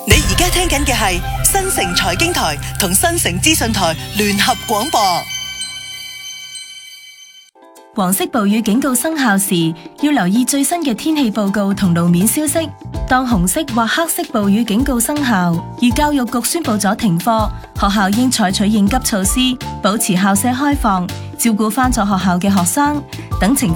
你而家聽緊嘅係新城財經台同新城資訊台聯合廣播。 黃色暴雨警告生效時，要留意最新嘅天氣報告同路面消息。當紅色或黑色暴雨警告生效，而教育局宣布咗停課，學校應採取應急措施，保持校舍開放，照顧返咗學校嘅學生等情況。